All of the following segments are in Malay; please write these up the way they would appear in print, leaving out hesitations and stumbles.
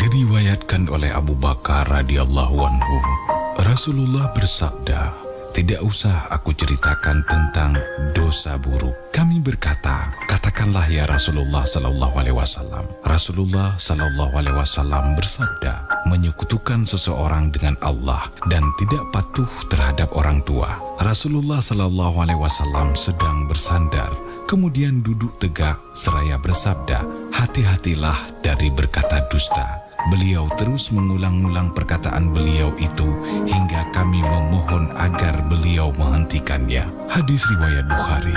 Diriwayatkan oleh Abu Bakar radhiyallahu anhu, Rasulullah bersabda, "Tidak usah aku ceritakan tentang dosa buruk." Kami berkata, "Katakanlah ya Rasulullah sallallahu alaihi wasallam." Rasulullah sallallahu alaihi wasallam bersabda, "Menyekutukan seseorang dengan Allah dan tidak patuh terhadap orang tua." Rasulullah sallallahu alaihi wasallam sedang bersandar, kemudian duduk tegak seraya bersabda, "Hati-hatilah dari berkata dusta." Beliau terus mengulang-ulang perkataan beliau itu hingga kami memohon agar beliau menghentikannya. Hadis riwayat Bukhari.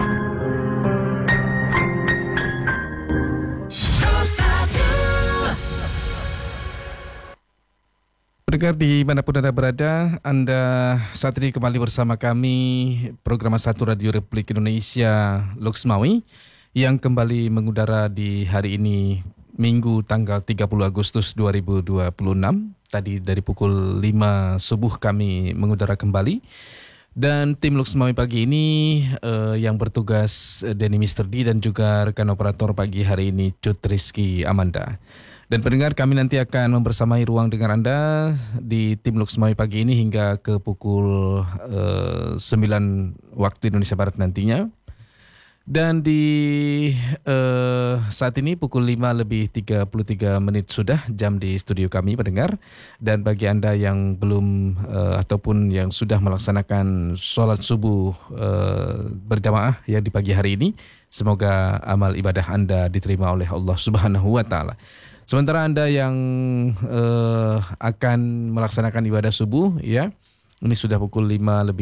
Pendengar dimanapun Anda berada, Anda saat ini kembali bersama kami program 1 Radio Republik Indonesia Loksmawi yang kembali mengudara di hari ini Minggu tanggal 30 Agustus 2026. Tadi dari pukul 5 subuh kami mengudara kembali. Dan tim Loksmawi pagi ini yang bertugas Denny Mr. D dan juga rekan operator pagi hari ini Cut Rizky Amanda. Dan pendengar, kami nanti akan membersamai ruang dengar Anda di tim Loksmawi pagi ini hingga ke pukul 9 waktu Indonesia Barat nantinya. Dan di saat ini pukul 5:33 sudah jam di studio kami pendengar. Dan bagi Anda yang belum ataupun yang sudah melaksanakan sholat subuh berjamaah ya di pagi hari ini, semoga amal ibadah Anda diterima oleh Allah Subhanahu wa Ta'ala. Sementara Anda yang akan melaksanakan ibadah subuh ya, ini sudah pukul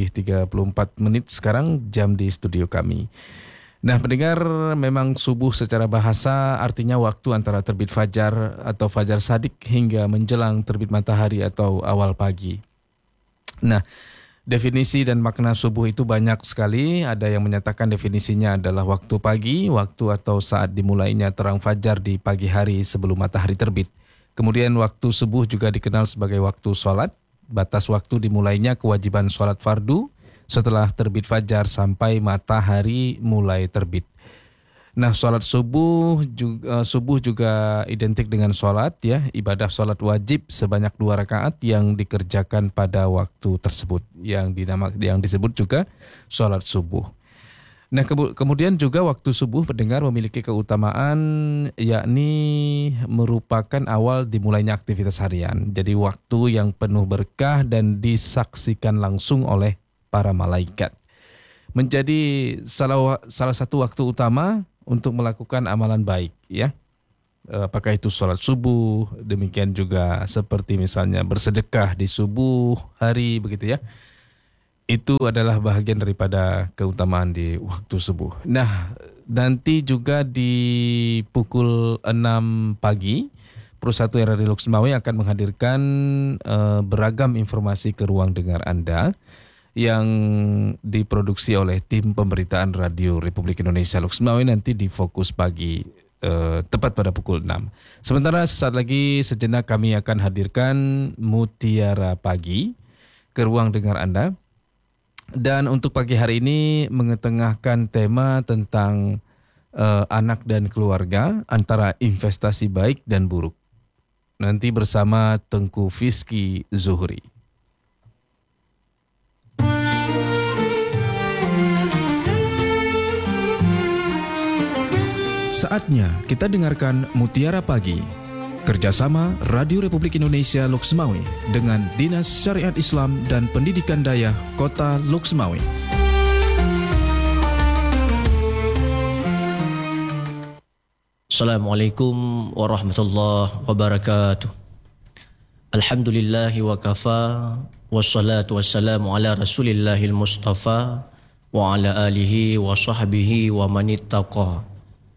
5:34 sekarang jam di studio kami. Nah pendengar, memang subuh secara bahasa artinya waktu antara terbit fajar atau fajar shadiq hingga menjelang terbit matahari atau awal pagi. Nah, definisi dan makna subuh itu banyak sekali. Ada yang menyatakan definisinya adalah waktu pagi, waktu atau saat dimulainya terang fajar di pagi hari sebelum matahari terbit. Kemudian waktu subuh juga dikenal sebagai waktu sholat. Batas waktu dimulainya kewajiban sholat fardu setelah terbit fajar sampai matahari mulai terbit. Nah, sholat subuh juga identik dengan sholat ya, ibadah sholat wajib sebanyak 2 rakaat yang dikerjakan pada waktu tersebut, yang disebut juga sholat subuh. Nah, kemudian juga waktu subuh pendengar memiliki keutamaan, yakni merupakan awal dimulainya aktivitas harian. Jadi waktu yang penuh berkah dan disaksikan langsung oleh para malaikat. Menjadi salah satu waktu utama untuk melakukan amalan baik ya. Apakah itu sholat subuh, demikian juga seperti misalnya bersedekah di subuh hari begitu ya. Itu adalah bahagian daripada keutamaan di waktu subuh. Nah, nanti juga di pukul 6 pagi Pro1 RRI Loksmawi akan menghadirkan beragam informasi ke ruang dengar Anda yang diproduksi oleh tim pemberitaan Radio Republik Indonesia Loksmawi nanti di Fokus Pagi tepat pada pukul 6. Sementara sesaat lagi sejenak kami akan hadirkan Mutiara Pagi ke ruang dengar Anda. Dan untuk pagi hari ini mengetengahkan tema tentang anak dan keluarga, antara investasi baik dan buruk. Nanti bersama Tengku Fiski Zuhri. Saatnya kita dengarkan Mutiara Pagi, kerjasama Radio Republik Indonesia Loksmawi dengan Dinas Syariat Islam dan Pendidikan Dayah Kota Loksmawi. Assalamualaikum warahmatullahi wabarakatuh. Alhamdulillahi wa kafa, wassalatu wassalamu ala rasulillahil mustafa wa ala alihi wa sahbihi wa manittaqa.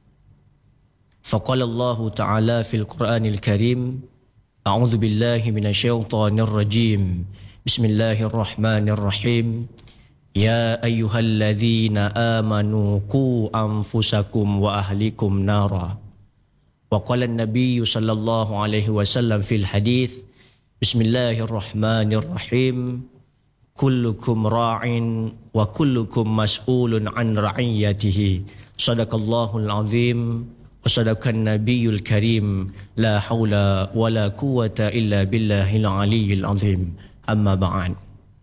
فقال الله تعالى في القرآن الكريم أعوذ بالله من الشيطان الرجيم بسم الله الرحمن الرحيم يا أيها الذين آمنوا قوا أنفسكم وأهلكم نارا وقال النبي صلى الله عليه وسلم في الحديث بسم الله الرحمن الرحيم كلكم راع وكلكم مسؤول عن رعيته صدق الله العظيم wa sadaqan nabiyul karim, la haula wala quwata illa billahil aliyyil azim. Amma ba'd.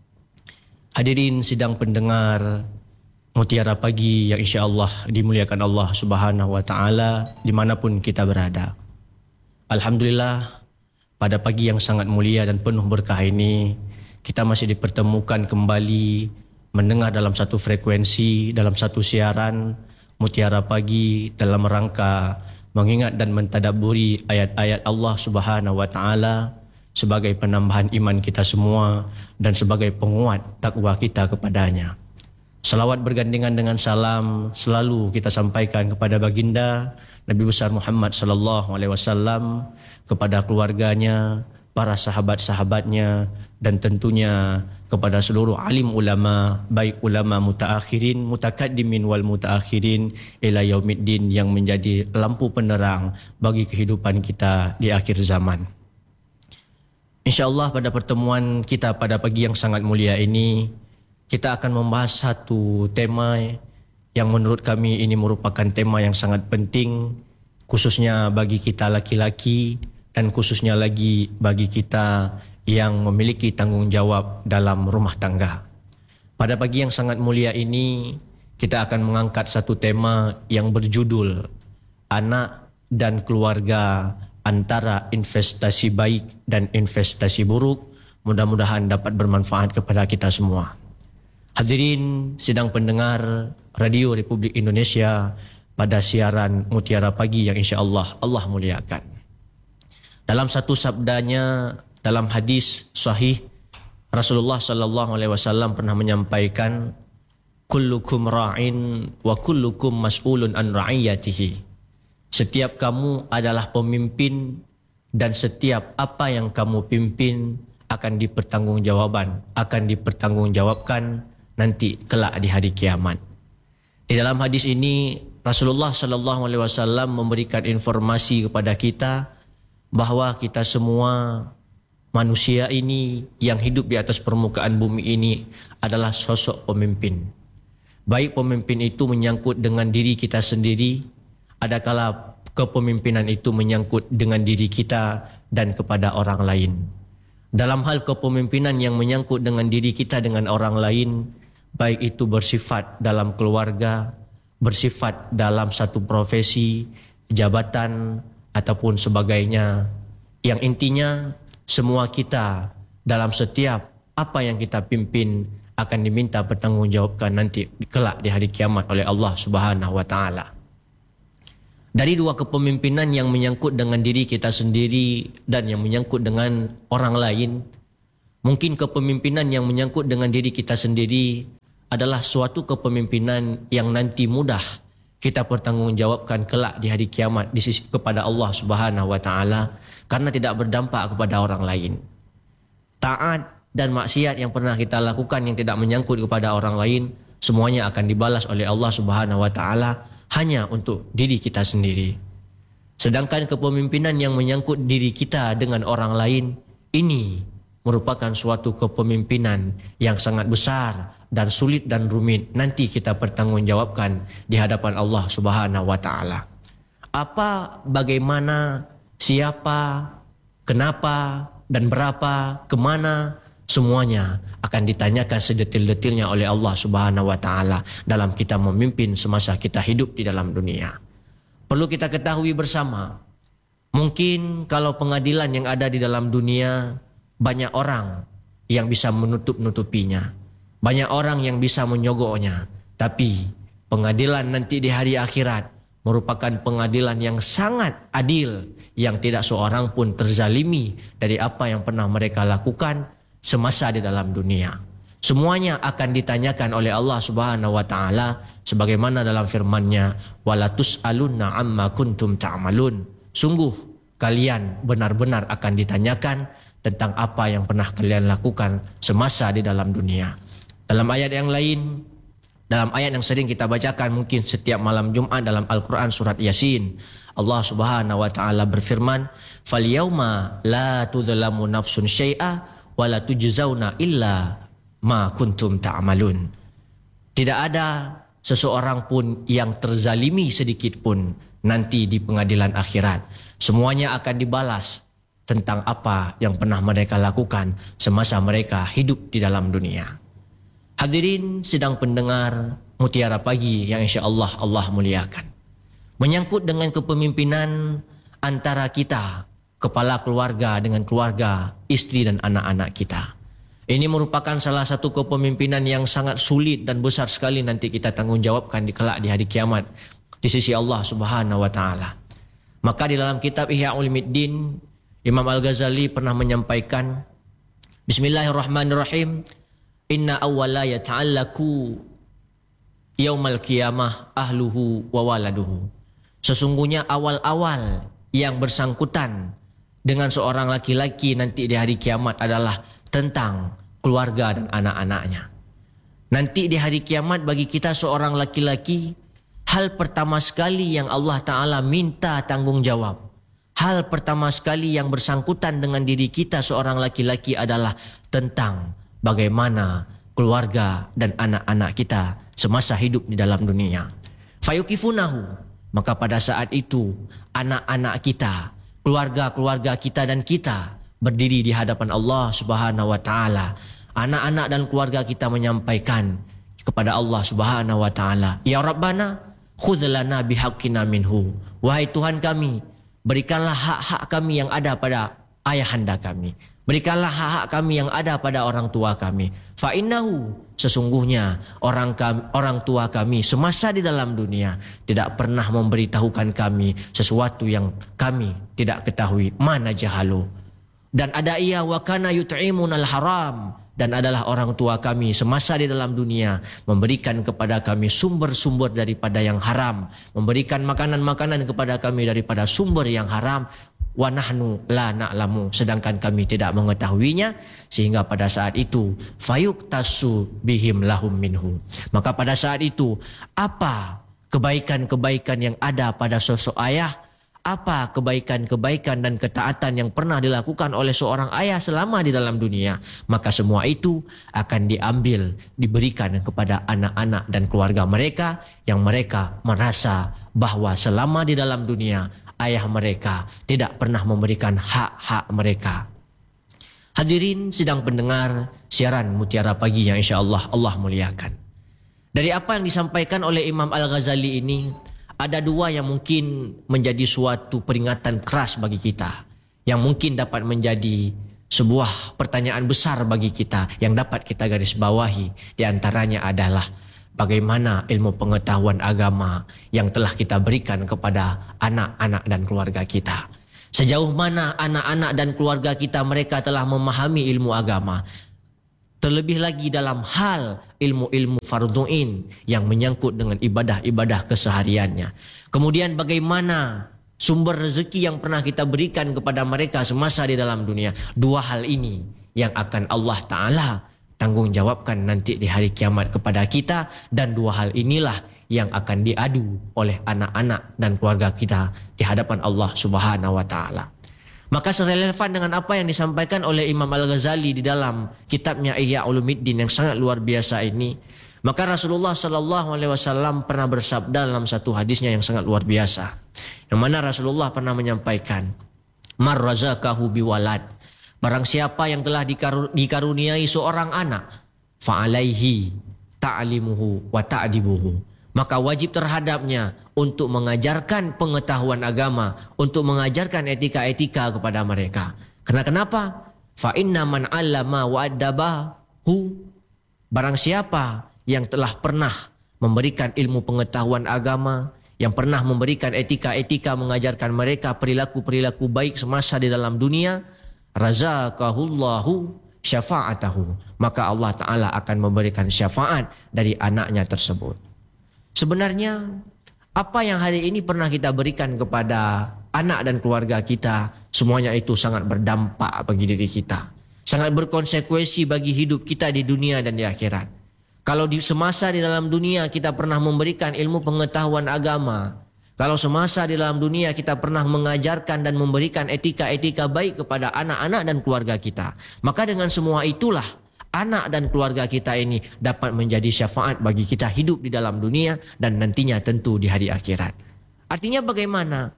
Hadirin sidang pendengar Mutiara Pagi yang insya-Allah dimuliakan Allah Subhanahu wa taala dimanapun kita berada. Alhamdulillah, pada pagi yang sangat mulia dan penuh berkah ini kita masih dipertemukan kembali mendengar dalam satu frekuensi, dalam satu siaran Mutiara Pagi dalam rangka mengingat dan mentadabburi ayat-ayat Allah Subhanahu wa taala sebagai penambahan iman kita semua dan sebagai penguat takwa kita kepadanya. Salawat bergandengan dengan salam selalu kita sampaikan kepada baginda Nabi besar Muhammad sallallahu alaihi wasallam, kepada keluarganya, para sahabat-sahabatnya, dan tentunya kepada seluruh alim ulama, baik ulama mutaakhirin, mutakaddimin wal mutaakhirin ila yaumiddin, yang menjadi lampu penerang bagi kehidupan kita di akhir zaman. InsyaAllah pada pertemuan kita pada pagi yang sangat mulia ini, kita akan membahas satu tema yang menurut kami ini merupakan tema yang sangat penting, khususnya bagi kita laki-laki dan khususnya lagi bagi kita yang memiliki tanggung jawab dalam rumah tangga. Pada pagi yang sangat mulia ini, kita akan mengangkat satu tema yang berjudul Anak dan Keluarga Antara Investasi Baik dan Investasi Buruk. Mudah-mudahan dapat bermanfaat kepada kita semua. Hadirin sidang pendengar Radio Republik Indonesia pada siaran Mutiara Pagi yang insya-Allah Allah muliakan. Dalam satu sabdanya dalam hadis sahih, Rasulullah sallallahu alaihi wasallam pernah menyampaikan, kullukum ra'in wa kullukum mas'ulun an ra'iyatihi. Setiap kamu adalah pemimpin dan setiap apa yang kamu pimpin akan dipertanggungjawabkan nanti kelak di hari kiamat. Di dalam hadis ini Rasulullah sallallahu alaihi wasallam memberikan informasi kepada kita bahwa kita semua manusia ini yang hidup di atas permukaan bumi ini adalah sosok pemimpin. Baik pemimpin itu menyangkut dengan diri kita sendiri, adakala kepemimpinan itu menyangkut dengan diri kita dan kepada orang lain. Dalam hal kepemimpinan yang menyangkut dengan diri kita dengan orang lain, baik itu bersifat dalam keluarga, bersifat dalam satu profesi, jabatan, ataupun sebagainya. Yang intinya, semua kita dalam setiap apa yang kita pimpin akan diminta bertanggungjawabkan nanti kelak di hari kiamat oleh Allah Subhanahu wa taala. Dari dua kepemimpinan yang menyangkut dengan diri kita sendiri dan yang menyangkut dengan orang lain, mungkin kepemimpinan yang menyangkut dengan diri kita sendiri adalah suatu kepemimpinan yang nanti mudah kita pertanggungjawabkan kelak di hari kiamat di sisi kepada Allah Subhanahu wa taala karena tidak berdampak kepada orang lain. Taat dan maksiat yang pernah kita lakukan yang tidak menyangkut kepada orang lain, semuanya akan dibalas oleh Allah Subhanahu wa taala hanya untuk diri kita sendiri. Sedangkan kepemimpinan yang menyangkut diri kita dengan orang lain, ini merupakan suatu kepemimpinan yang sangat besar dan sulit dan rumit. Nanti kita pertanggungjawabkan di hadapan Allah Subhanahu wa taala. Apa, bagaimana, siapa, kenapa, dan berapa, kemana, semuanya akan ditanyakan sedetil-detilnya oleh Allah Subhanahu wa taala dalam kita memimpin semasa kita hidup di dalam dunia. Perlu kita ketahui bersama, mungkin kalau pengadilan yang ada di dalam dunia, banyak orang yang bisa menutup-nutupinya, banyak orang yang bisa menyogoknya, tapi pengadilan nanti di hari akhirat merupakan pengadilan yang sangat adil, yang tidak seorang pun terzalimi dari apa yang pernah mereka lakukan semasa di dalam dunia. Semuanya akan ditanyakan oleh Allah Subhanahu wa taala sebagaimana dalam firman-Nya, wala tus'alunna amma kuntum ta'malun. Sungguh kalian benar-benar akan ditanyakan tentang apa yang pernah kalian lakukan semasa di dalam dunia. Dalam ayat yang lain, dalam ayat yang sering kita bacakan mungkin setiap malam Jumat dalam Al-Quran surat Yasin, Allah Subhanahu wa taala berfirman, "Fal yauma la tudzlamu nafsun syai'a wa la tujzauna illa ma kuntum ta'malun." Tidak ada seseorang pun yang terzalimi sedikit pun nanti di pengadilan akhirat. Semuanya akan dibalas tentang apa yang pernah mereka lakukan semasa mereka hidup di dalam dunia. Hadirin sedang pendengar Mutiara Pagi yang insya-Allah Allah muliakan. Menyangkut dengan kepemimpinan antara kita, kepala keluarga dengan keluarga, istri dan anak-anak kita. Ini merupakan salah satu kepemimpinan yang sangat sulit dan besar sekali nanti kita tanggungjawabkan di kelak di hari kiamat di sisi Allah Subhanahu wa taala. Maka di dalam kitab Ihya Ulumuddin, Imam Al-Ghazali pernah menyampaikan, Bismillahirrahmanirrahim, inna awwala yata'allaku yaumal qiyamah ahluhu wa waladuhu. Sesungguhnya awal-awal yang bersangkutan dengan seorang laki-laki nanti di hari kiamat adalah tentang keluarga dan anak-anaknya. Nanti di hari kiamat bagi kita seorang laki-laki, hal pertama sekali yang Allah Ta'ala minta tanggungjawab, hal pertama sekali yang bersangkutan dengan diri kita seorang laki-laki adalah tentang bagaimana keluarga dan anak-anak kita semasa hidup di dalam dunia. Fayukifunahu, maka pada saat itu anak-anak kita, keluarga-keluarga kita dan kita berdiri di hadapan Allah Subhanahu wa taala. Anak-anak dan keluarga kita menyampaikan kepada Allah Subhanahu wa taala, "Ya Rabbana, khudh lana bihaqqina minhu." Wahai Tuhan kami, berikanlah hak-hak kami yang ada pada ayahanda kami. Berikanlah hak-hak kami yang ada pada orang tua kami. Fa innahu, sesungguhnya orang tua kami semasa di dalam dunia tidak pernah memberitahukan kami sesuatu yang kami tidak ketahui. Mana jahalu. Dan ada ia wa kana yut'imunal haram, dan adalah orang tua kami semasa di dalam dunia memberikan kepada kami sumber-sumber daripada yang haram, memberikan makanan-makanan kepada kami daripada sumber yang haram. Wa nahnu la na'lamu, sedangkan kami tidak mengetahuinya, sehingga pada saat itu fayuktasu bihim lahum minhu, maka pada saat itu apa kebaikan-kebaikan yang ada pada sosok ayah, apa kebaikan-kebaikan dan ketaatan yang pernah dilakukan oleh seorang ayah selama di dalam dunia, maka semua itu akan diambil, diberikan kepada anak-anak dan keluarga mereka yang mereka merasa bahwa selama di dalam dunia ayah mereka tidak pernah memberikan hak-hak mereka. Hadirin sedang pendengar siaran Mutiara Pagi yang insya-Allah Allah muliakan. Dari apa yang disampaikan oleh Imam Al-Ghazali ini, ada dua yang mungkin menjadi suatu peringatan keras bagi kita, yang mungkin dapat menjadi sebuah pertanyaan besar bagi kita yang dapat kita garis bawahi. Di antaranya adalah bagaimana ilmu pengetahuan agama yang telah kita berikan kepada anak-anak dan keluarga kita. Sejauh mana anak-anak dan keluarga kita mereka telah memahami ilmu agama. Terlebih lagi dalam hal ilmu-ilmu fardhu'in yang menyangkut dengan ibadah-ibadah kesehariannya. Kemudian bagaimana sumber rezeki yang pernah kita berikan kepada mereka semasa di dalam dunia. Dua hal ini yang akan Allah Ta'ala tanggungjawabkan nanti di hari kiamat kepada kita, dan dua hal inilah yang akan diadu oleh anak-anak dan keluarga kita di hadapan Allah Subhanahu wa taala. Maka serelevan dengan apa yang disampaikan oleh Imam Al-Ghazali di dalam kitabnya Ihya Ulumuddin yang sangat luar biasa ini, maka Rasulullah sallallahu alaihi wasallam pernah bersabda dalam satu hadisnya yang sangat luar biasa, yang mana Rasulullah pernah menyampaikan, "Mar razaqahu biwalad." Barang siapa yang telah dikaruniai seorang anak, fa'alaihi ta'limuhu wa ta'dibuhu, maka wajib terhadapnya untuk mengajarkan pengetahuan agama, untuk mengajarkan etika-etika kepada mereka. Karena kenapa? Fa inna man 'allama wa addabahu, barang siapa yang telah pernah memberikan ilmu pengetahuan agama, yang pernah memberikan etika-etika, mengajarkan mereka perilaku-perilaku baik semasa di dalam dunia, razaqahullahu syafa'atahu, maka Allah Ta'ala akan memberikan syafaat dari anaknya tersebut. Sebenarnya apa yang hari ini pernah kita berikan kepada anak dan keluarga kita, semuanya itu sangat berdampak bagi diri kita, sangat berkonsekuensi bagi hidup kita di dunia dan di akhirat. Kalau di semasa di dalam dunia kita pernah memberikan ilmu pengetahuan agama, kalau semasa di dalam dunia kita pernah mengajarkan dan memberikan etika-etika baik kepada anak-anak dan keluarga kita, maka dengan semua itulah anak dan keluarga kita ini dapat menjadi syafaat bagi kita hidup di dalam dunia dan nantinya tentu di hari akhirat. Artinya bagaimana?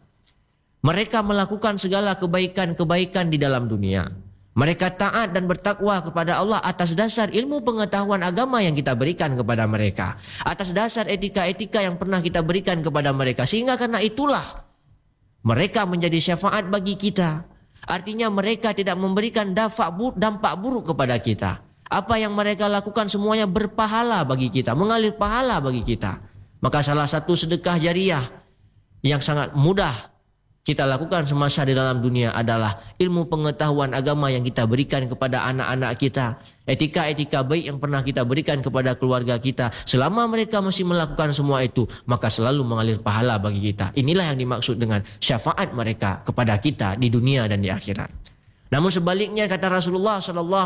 Mereka melakukan segala kebaikan-kebaikan di dalam dunia. Mereka taat dan bertakwa kepada Allah atas dasar ilmu pengetahuan agama yang kita berikan kepada mereka. Atas dasar etika-etika yang pernah kita berikan kepada mereka. Sehingga karena itulah mereka menjadi syafaat bagi kita. Artinya mereka tidak memberikan dampak buruk kepada kita. Apa yang mereka lakukan semuanya berpahala bagi kita, mengalir pahala bagi kita. Maka salah satu sedekah jariah yang sangat mudah kita lakukan semasa di dalam dunia adalah ilmu pengetahuan agama yang kita berikan kepada anak-anak kita. Etika-etika baik yang pernah kita berikan kepada keluarga kita. Selama mereka masih melakukan semua itu, maka selalu mengalir pahala bagi kita. Inilah yang dimaksud dengan syafaat mereka kepada kita di dunia dan di akhirat. Namun sebaliknya kata Rasulullah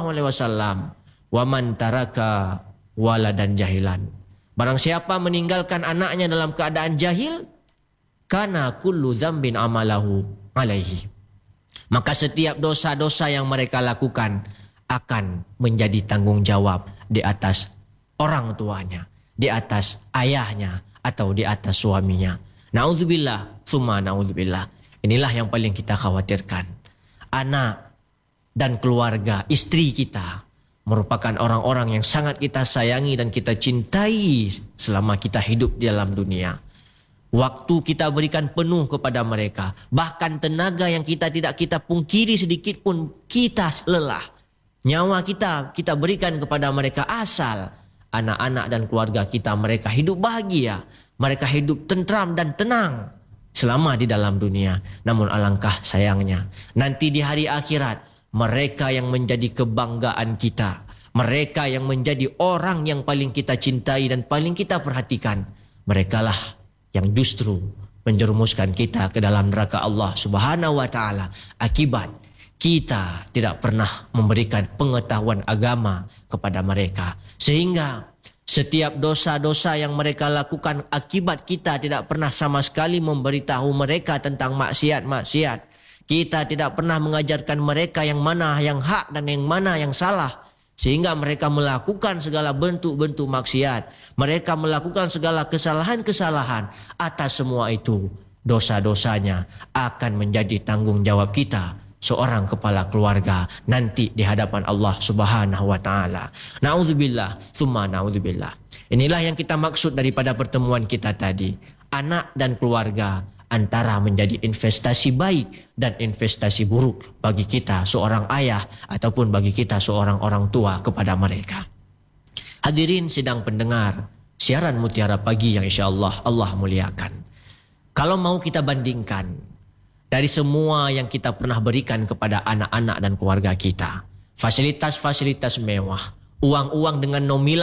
SAW, "Waman taraka waladan jahilan." Barang siapa meninggalkan anaknya dalam keadaan jahil, kana kullu dzambin amalahu alaihi. Maka setiap dosa-dosa yang mereka lakukan akan menjadi tanggung jawab di atas orang tuanya, di atas ayahnya, atau di atas suaminya. Na'udzubillah, tsumma na'udzubillah. Inilah yang paling kita khawatirkan. Anak dan keluarga, istri kita merupakan orang-orang yang sangat kita sayangi dan kita cintai selama kita hidup di dalam dunia. Waktu kita berikan penuh kepada mereka. Bahkan tenaga yang tidak kita pungkiri sedikit pun kita lelah. Nyawa kita berikan kepada mereka asal anak-anak dan keluarga kita mereka hidup bahagia. Mereka hidup tentram dan tenang selama di dalam dunia. Namun alangkah sayangnya nanti di hari akhirat mereka yang menjadi kebanggaan kita. Mereka yang menjadi orang yang paling kita cintai dan paling kita perhatikan. Merekalah yang justru menjerumuskan kita ke dalam neraka Allah Subhanahu wa taala akibat kita tidak pernah memberikan pengetahuan agama kepada mereka. Sehingga setiap dosa-dosa yang mereka lakukan akibat kita tidak pernah sama sekali memberitahu mereka tentang maksiat-maksiat. Kita tidak pernah mengajarkan mereka yang mana yang hak dan yang mana yang salah. Sehingga mereka melakukan segala bentuk-bentuk maksiat. Mereka melakukan segala kesalahan-kesalahan. Atas semua itu, dosa-dosanya akan menjadi tanggung jawab kita, seorang kepala keluarga, nanti di hadapan Allah Subhanahu wa taala. Na'udzubillah, tsumma na'udzubillah. Inilah yang kita maksud daripada pertemuan kita tadi. Anak dan keluarga antara menjadi investasi baik dan investasi buruk bagi kita seorang ayah ataupun bagi kita seorang orang tua kepada mereka. Hadirin sidang pendengar siaran Mutiara Pagi yang insyaAllah Allah muliakan. Kalau mau kita bandingkan dari semua yang kita pernah berikan kepada anak-anak dan keluarga kita, fasilitas-fasilitas mewah, uang-uang dengan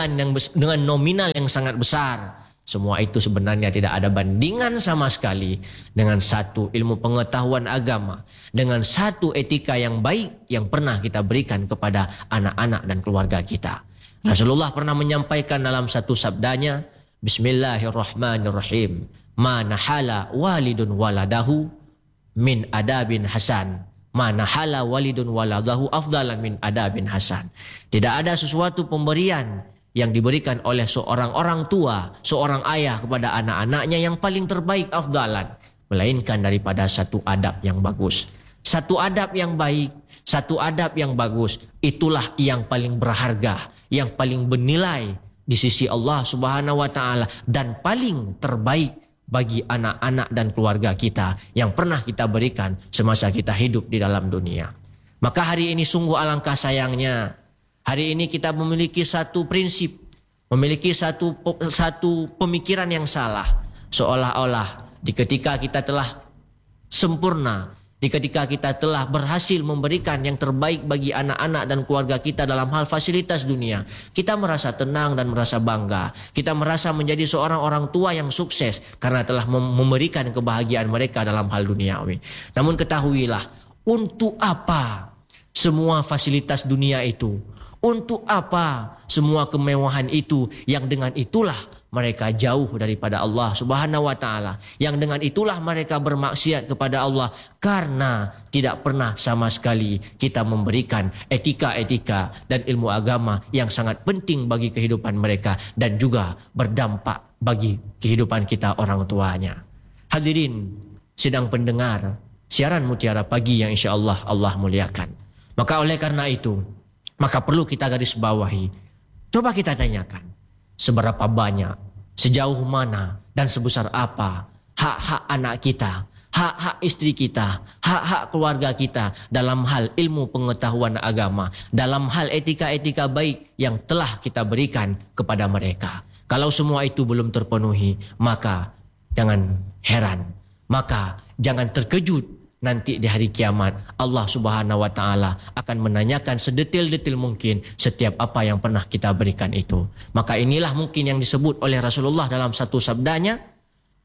nominal yang sangat besar, semua itu sebenarnya tidak ada bandingan sama sekali dengan satu ilmu pengetahuan agama, dengan satu etika yang baik yang pernah kita berikan kepada anak-anak dan keluarga kita. Rasulullah pernah menyampaikan dalam satu sabdanya, Bismillahirrahmanirrahim, ma nahala walidun waladahu min adabin hasan, ma nahala walidun waladahu afdalan min adabin hasan. Tidak ada sesuatu pemberian yang diberikan oleh seorang orang tua, seorang ayah kepada anak-anaknya yang paling terbaik afdalan, melainkan daripada satu adab yang bagus. Satu adab yang baik, satu adab yang bagus, itulah yang paling berharga, yang paling bernilai di sisi Allah Subhanahu wa taala dan paling terbaik bagi anak-anak dan keluarga kita yang pernah kita berikan semasa kita hidup di dalam dunia. Maka hari ini sungguh alangkah sayangnya, hari ini kita memiliki satu prinsip, memiliki satu pemikiran yang salah. Seolah-olah ketika kita telah sempurna, ketika kita telah berhasil memberikan yang terbaik bagi anak-anak dan keluarga kita dalam hal fasilitas dunia, kita merasa tenang dan merasa bangga. Kita merasa menjadi seorang orang tua yang sukses karena telah memberikan kebahagiaan mereka dalam hal duniawi. Namun ketahuilah, untuk apa semua fasilitas dunia itu? Untuk apa semua kemewahan itu yang dengan itulah mereka jauh daripada Allah Subhanahu wa taala, yang dengan itulah mereka bermaksiat kepada Allah karena tidak pernah sama sekali kita memberikan etika-etika dan ilmu agama yang sangat penting bagi kehidupan mereka dan juga berdampak bagi kehidupan kita orang tuanya. hadirin sedang pendengar siaran Mutiara Pagi yang insya-Allah Allah muliakan. Maka oleh karena itu, maka perlu kita garis bawahi. Coba kita tanyakan, seberapa banyak, sejauh mana, dan sebesar apa hak-hak anak kita, hak-hak istri kita, hak-hak keluarga kita dalam hal ilmu pengetahuan agama, dalam hal etika-etika baik yang telah kita berikan kepada mereka. Kalau semua itu belum terpenuhi, maka jangan heran, maka jangan terkejut nanti di hari kiamat Allah Subhanahu wa taala akan menanyakan sedetil-detil mungkin setiap apa yang pernah kita berikan itu. Maka inilah mungkin yang disebut oleh Rasulullah dalam satu sabdanya,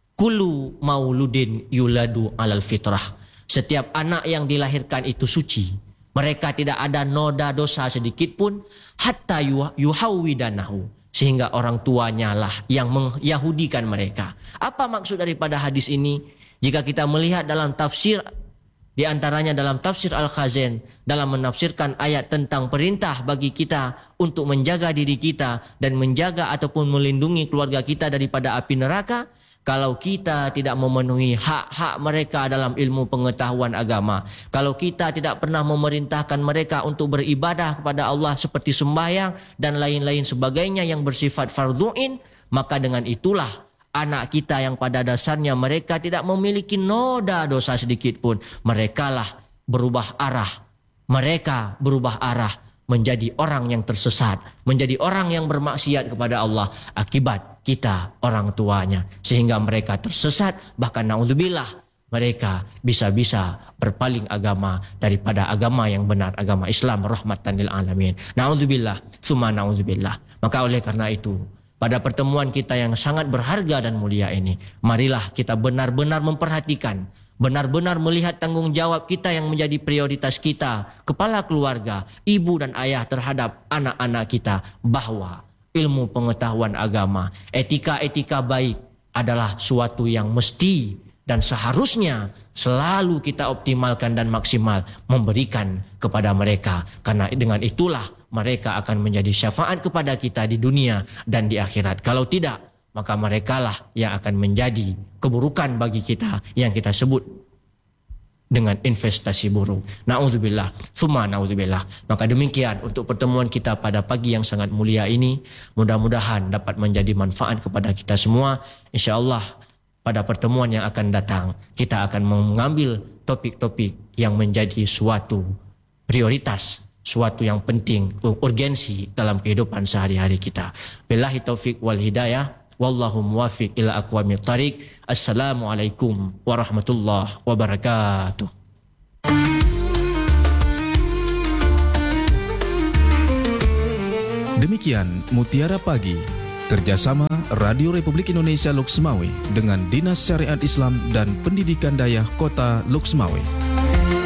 kullu mauludin yuladu alal fitrah. Setiap anak yang dilahirkan itu suci. Mereka tidak ada noda dosa sedikit pun. Hatta yuhawwidanahu. Sehingga orang tuanya lah yang mengyahudikan mereka. Apa maksud daripada hadis ini? Jika kita melihat dalam tafsir, di antaranya dalam tafsir Al-Khazin, dalam menafsirkan ayat tentang perintah bagi kita untuk menjaga diri kita dan menjaga ataupun melindungi keluarga kita daripada api neraka. Kalau kita tidak memenuhi hak-hak mereka dalam ilmu pengetahuan agama, kalau kita tidak pernah memerintahkan mereka untuk beribadah kepada Allah seperti sembahyang dan lain-lain sebagainya yang bersifat fardhu'in, maka dengan itulah anak kita yang pada dasarnya mereka tidak memiliki noda dosa sedikit pun, merekalah berubah arah. Mereka berubah arah menjadi orang yang tersesat, menjadi orang yang bermaksiat kepada Allah akibat kita orang tuanya, sehingga mereka tersesat, bahkan naudzubillah mereka bisa-bisa berpaling agama daripada agama yang benar, agama Islam rahmatan lil alamin. Naudzubillah, tsumma naudzubillah. Maka oleh karena itu, pada pertemuan kita yang sangat berharga dan mulia ini, marilah kita benar-benar memperhatikan, benar-benar melihat tanggung jawab kita yang menjadi prioritas kita, kepala keluarga, ibu dan ayah terhadap anak-anak kita, bahwa ilmu pengetahuan agama, etika-etika baik adalah suatu yang mesti dan seharusnya selalu kita optimalkan dan maksimal memberikan kepada mereka. Karena dengan itulah mereka akan menjadi syafaat kepada kita di dunia dan di akhirat. Kalau tidak, maka merekalah yang akan menjadi keburukan bagi kita yang kita sebut dengan investasi buruk. Na'udzubillah, tsumma na'udzubillah. Maka demikian untuk pertemuan kita pada pagi yang sangat mulia ini. Mudah-mudahan dapat menjadi manfaat kepada kita semua. InsyaAllah pada pertemuan yang akan datang, kita akan mengambil topik-topik yang menjadi suatu prioritas, suatu yang penting, urgensi dalam kehidupan sehari-hari kita. Billahi taufik wal hidayah. Wallahu muwafiq ila aqwamit thariq. Assalamualaikum warahmatullahi wabarakatuh. Demikian Mutiara Pagi, kerjasama Radio Republik Indonesia Loksmawe dengan Dinas Syariat Islam dan Pendidikan Dayah Kota Loksmawe.